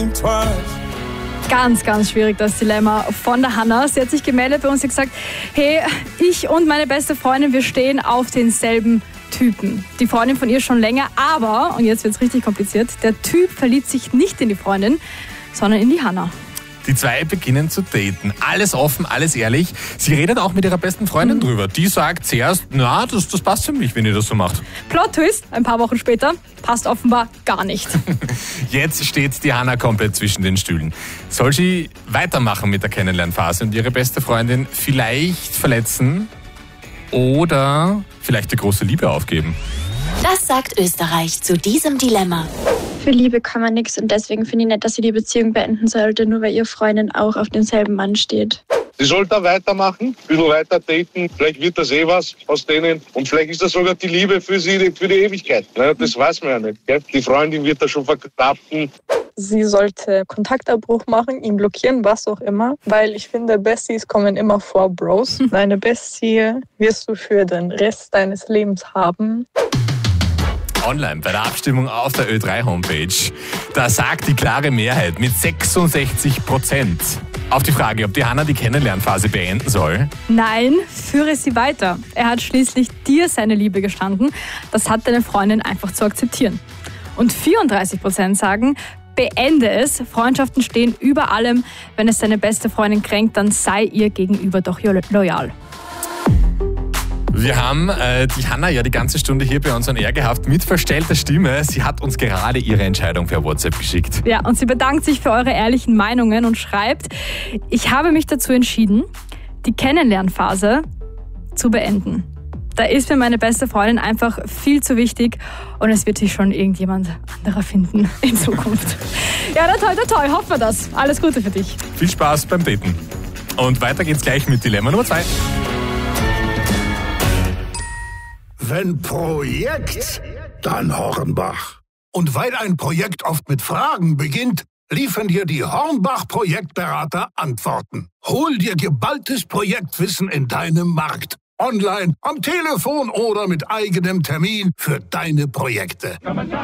think twice. Ganz, ganz schwierig, das Dilemma von der Hannah. Sie hat sich gemeldet bei uns und gesagt, hey, ich und meine beste Freundin, wir stehen auf denselben Typen. Die Freundin von ihr schon länger, aber, und jetzt wird es richtig kompliziert, der Typ verliebt sich nicht in die Freundin, sondern in die Hannah. Die zwei beginnen zu daten. Alles offen, alles ehrlich. Sie redet auch mit ihrer besten Freundin drüber. Die sagt zuerst, na, das passt für mich, wenn ihr das so macht. Plot-Twist, ein paar Wochen später, passt offenbar gar nicht. Jetzt steht die Hannah komplett zwischen den Stühlen. Soll sie weitermachen mit der Kennenlernphase und ihre beste Freundin vielleicht verletzen oder vielleicht die große Liebe aufgeben? Das sagt Österreich zu diesem Dilemma. Für Liebe kann man nichts und deswegen finde ich nicht, dass sie die Beziehung beenden sollte, nur weil ihre Freundin auch auf denselben Mann steht. Sie soll da weitermachen, ein bisschen weiter daten, vielleicht wird das was aus denen und vielleicht ist das sogar die Liebe für die Ewigkeit. Das weiß man ja nicht. Gell? Die Freundin wird da schon verkraften. Sie sollte Kontaktabbruch machen, ihn blockieren, was auch immer, weil ich finde, Besties kommen immer vor Bros. Deine Bestie wirst du für den Rest deines Lebens haben. Online bei der Abstimmung auf der Ö3-Homepage. Da sagt die klare Mehrheit mit 66% auf die Frage, ob die Hannah die Kennenlernphase beenden soll. Nein, führe sie weiter. Er hat schließlich dir seine Liebe gestanden. Das hat deine Freundin einfach zu akzeptieren. Und 34% sagen, beende es. Freundschaften stehen über allem. Wenn es deine beste Freundin kränkt, dann sei ihr gegenüber doch loyal. Wir haben die Hannah ja die ganze Stunde hier bei uns on Air gehabt mit verstellter Stimme. Sie hat uns gerade ihre Entscheidung per WhatsApp geschickt. Ja, und sie bedankt sich für eure ehrlichen Meinungen und schreibt, ich habe mich dazu entschieden, die Kennenlernphase zu beenden. Da ist mir meine beste Freundin einfach viel zu wichtig und es wird sich schon irgendjemand anderer finden in Zukunft. Ja, dann toi, hoffen wir das. Alles Gute für dich. Viel Spaß beim Daten. Und weiter geht's gleich mit Dilemma Nummer 2. Wenn Projekt, dann Hornbach. Und weil ein Projekt oft mit Fragen beginnt, liefern dir die Hornbach-Projektberater Antworten. Hol dir geballtes Projektwissen in deinem Markt. Online, am Telefon oder mit eigenem Termin für deine Projekte.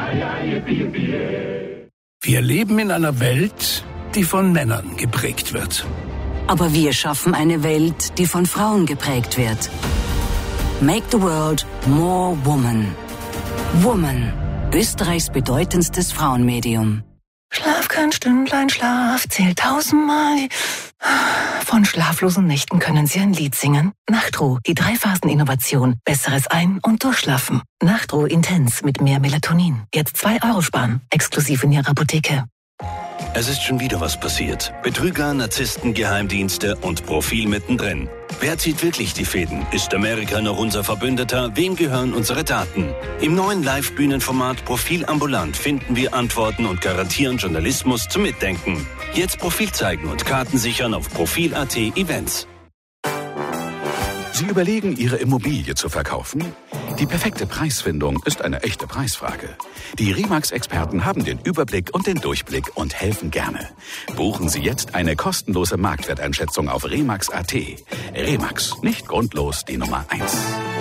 Wir leben in einer Welt, die von Männern geprägt wird. Aber wir schaffen eine Welt, die von Frauen geprägt wird. Make the world more woman. Woman, Österreichs bedeutendstes Frauenmedium. Schlaf kein Stündlein, Schlaf zählt 1000-mal. Von schlaflosen Nächten können Sie ein Lied singen. Nachtruh, die 3-Phasen-Innovation. Besseres Ein- und Durchschlafen. Nachtruh Intens mit mehr Melatonin. Jetzt 2 € sparen. Exklusiv in Ihrer Apotheke. Es ist schon wieder was passiert. Betrüger, Narzissten, Geheimdienste und Profil mittendrin. Wer zieht wirklich die Fäden? Ist Amerika noch unser Verbündeter? Wem gehören unsere Daten? Im neuen Live-Bühnenformat Profil ambulant finden wir Antworten und garantieren Journalismus zum Mitdenken. Jetzt Profil zeigen und Karten sichern auf Profil.at Events. Sie überlegen, Ihre Immobilie zu verkaufen? Die perfekte Preisfindung ist eine echte Preisfrage. Die Remax-Experten haben den Überblick und den Durchblick und helfen gerne. Buchen Sie jetzt eine kostenlose Marktwerteinschätzung auf Remax.at. Remax, nicht grundlos die Nummer 1.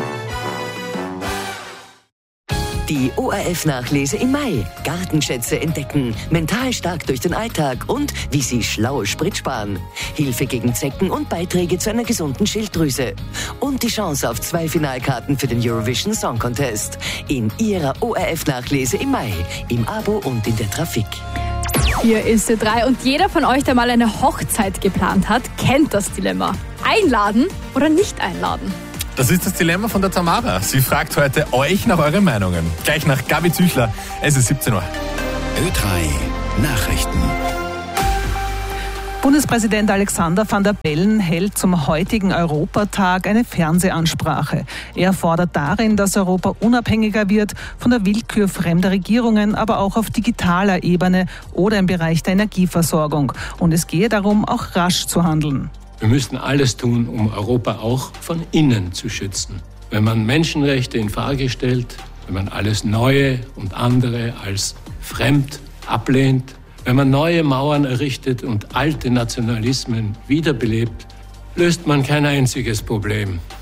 Die ORF-Nachlese im Mai. Gartenschätze entdecken, mental stark durch den Alltag und wie Sie schlau Sprit sparen. Hilfe gegen Zecken und Beiträge zu einer gesunden Schilddrüse. Und die Chance auf 2 Finalkarten für den Eurovision Song Contest. In Ihrer ORF-Nachlese im Mai. Im Abo und in der Trafik. Hier ist Ö3 und jeder von euch, der mal eine Hochzeit geplant hat, kennt das Dilemma. Einladen oder nicht einladen? Das ist das Dilemma von der Tamara. Sie fragt heute euch nach euren Meinungen. Gleich nach Gabi Züchler. Es ist 17 Uhr. Ö3 Nachrichten. Bundespräsident Alexander Van der Bellen hält zum heutigen Europatag eine Fernsehansprache. Er fordert darin, dass Europa unabhängiger wird von der Willkür fremder Regierungen, aber auch auf digitaler Ebene oder im Bereich der Energieversorgung. Und es gehe darum, auch rasch zu handeln. Wir müssen alles tun, um Europa auch von innen zu schützen. Wenn man Menschenrechte in Frage stellt, wenn man alles Neue und andere als fremd ablehnt, wenn man neue Mauern errichtet und alte Nationalismen wiederbelebt, löst man kein einziges Problem.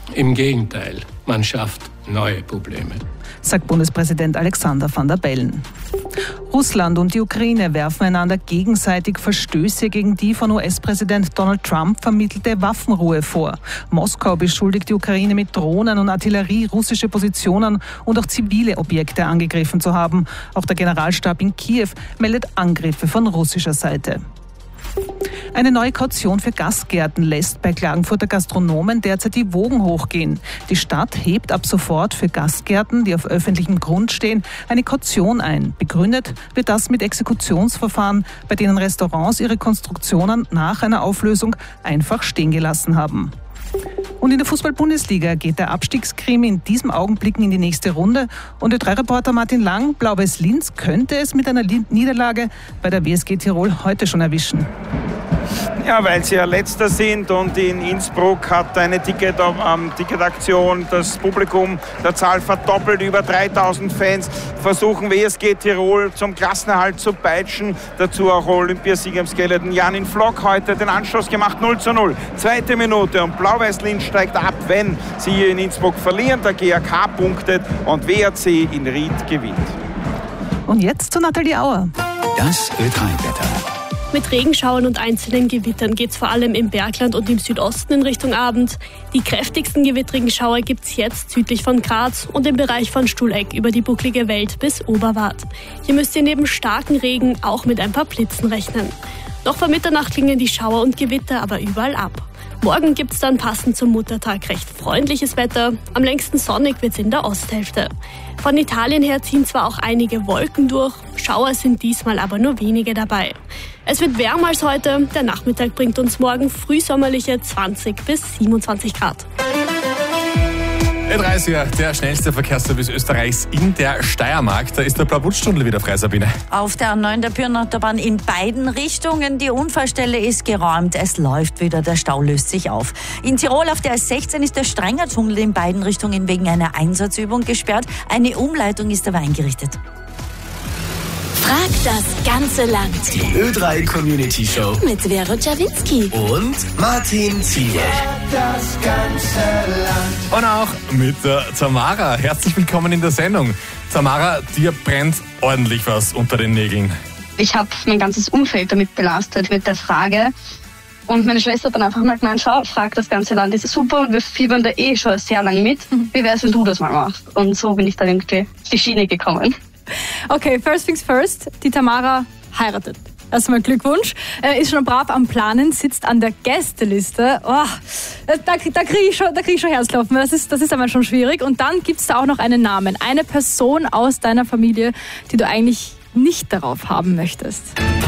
Im Gegenteil, man schafft neue Probleme, sagt Bundespräsident Alexander Van der Bellen. Russland und die Ukraine werfen einander gegenseitig Verstöße gegen die von US-Präsident Donald Trump vermittelte Waffenruhe vor. Moskau beschuldigt die Ukraine mit Drohnen und Artillerie russische Positionen und auch zivile Objekte angegriffen zu haben. Auch der Generalstab in Kiew meldet Angriffe von russischer Seite. Eine neue Kaution für Gastgärten lässt bei Klagenfurter Gastronomen derzeit die Wogen hochgehen. Die Stadt hebt ab sofort für Gastgärten, die auf öffentlichem Grund stehen, eine Kaution ein. Begründet wird das mit Exekutionsverfahren, bei denen Restaurants ihre Konstruktionen nach einer Auflösung einfach stehen gelassen haben. Und in der Fußball-Bundesliga geht der Abstiegskrimi in diesem Augenblick in die nächste Runde. Und Ö3-Reporter Martin Lang, Blau-Weiß Linz, könnte es mit einer Niederlage bei der WSG Tirol heute schon erwischen. Ja, weil sie ja Letzter sind und in Innsbruck hat eine Ticketaktion das Publikum der Zahl verdoppelt. Über 3000 Fans versuchen WSG Tirol zum Klassenerhalt zu peitschen. Dazu auch Olympiasieger im Skeleton Janin Flock heute den Anschluss gemacht, 0:0. Zweite Minute und Blau-Weiß Linz steigt ab, wenn sie hier in Innsbruck verlieren. Der GAK punktet und WRC in Ried gewinnt. Und jetzt zu Nathalie Auer. Das Ö3-Wetter. Mit Regenschauern und einzelnen Gewittern geht es vor allem im Bergland und im Südosten in Richtung Abend. Die kräftigsten gewittrigen Schauer gibt es jetzt südlich von Graz und im Bereich von Stuhleck über die bucklige Welt bis Oberwart. Hier müsst ihr neben starken Regen auch mit ein paar Blitzen rechnen. Noch vor Mitternacht klingen die Schauer und Gewitter aber überall ab. Morgen gibt es dann passend zum Muttertag recht freundliches Wetter. Am längsten sonnig wird es in der Osthälfte. Von Italien her ziehen zwar auch einige Wolken durch, Schauer sind diesmal aber nur wenige dabei. Es wird wärmer als heute, der Nachmittag bringt uns morgen frühsommerliche 20 bis 27 Grad. Ö3, der schnellste Verkehrsservice Österreichs in der Steiermark. Da ist der Blauputztunnel wieder frei, Sabine. Auf der A9 der Pirnautaubahn in beiden Richtungen. Die Unfallstelle ist geräumt. Es läuft wieder. Der Stau löst sich auf. In Tirol auf der A16 ist der Strenger-Tunnel in beiden Richtungen wegen einer Einsatzübung gesperrt. Eine Umleitung ist aber eingerichtet. Frag das ganze Land. Die Ö3 Community Show mit Vero Czawinski und Martin Ziele. Das ganze Land. Und auch mit der Tamara. Herzlich willkommen in der Sendung. Tamara, dir brennt ordentlich was unter den Nägeln. Ich habe mein ganzes Umfeld damit belastet, mit der Frage. Und meine Schwester hat dann einfach mal gemeint, schau, frag das ganze Land, ist super und wir fiebern da schon sehr lange mit. Wie wär's, wenn du das mal machst? Und so bin ich dann irgendwie auf die Schiene gekommen. Okay, first things first, die Tamara heiratet. Erstmal Glückwunsch. Ist schon brav am Planen, sitzt an der Gästeliste. Oh, da kriege ich schon Herzklopfen. Das ist aber schon schwierig. Und dann gibt es da auch noch einen Namen. Eine Person aus deiner Familie, die du eigentlich nicht darauf haben möchtest.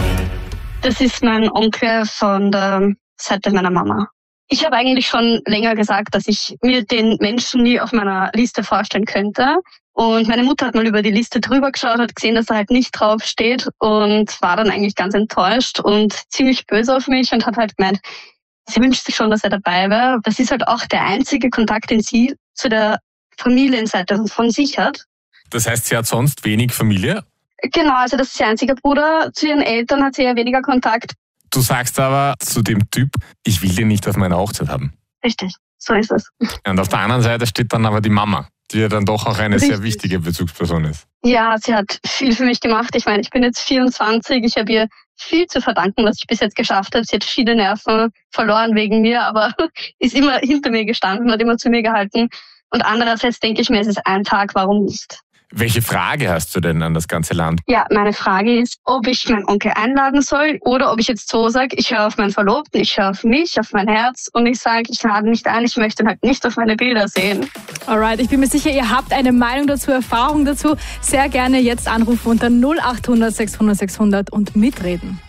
Das ist mein Onkel von der Seite meiner Mama. Ich habe eigentlich schon länger gesagt, dass ich mir den Menschen nie auf meiner Liste vorstellen könnte. Und meine Mutter hat mal über die Liste drüber geschaut, hat gesehen, dass er halt nicht drauf steht und war dann eigentlich ganz enttäuscht und ziemlich böse auf mich und hat halt gemeint, sie wünscht sich schon, dass er dabei wäre. Das ist halt auch der einzige Kontakt, den sie zu der Familienseite von sich hat. Das heißt, sie hat sonst wenig Familie? Genau, also das ist ihr einziger Bruder. Zu ihren Eltern hat sie ja weniger Kontakt. Du sagst aber zu dem Typ, ich will den nicht auf meiner Hochzeit haben. Richtig, so ist es. Und auf der anderen Seite steht dann aber die Mama, die ja dann doch auch eine sehr wichtige Bezugsperson ist. Ja, sie hat viel für mich gemacht. Ich meine, ich bin jetzt 24, ich habe ihr viel zu verdanken, was ich bis jetzt geschafft habe. Sie hat viele Nerven verloren wegen mir, aber ist immer hinter mir gestanden, hat immer zu mir gehalten. Und andererseits denke ich mir, es ist ein Tag, warum nicht? Welche Frage hast du denn an das ganze Land? Ja, meine Frage ist, ob ich meinen Onkel einladen soll oder ob ich jetzt so sage, ich höre auf meinen Verlobten, ich höre auf mich, auf mein Herz und ich sage, ich lade nicht ein, ich möchte ihn halt nicht auf meine Bilder sehen. Alright, ich bin mir sicher, ihr habt eine Meinung dazu, Erfahrung dazu. Sehr gerne jetzt anrufen unter 0800 600 600 und mitreden.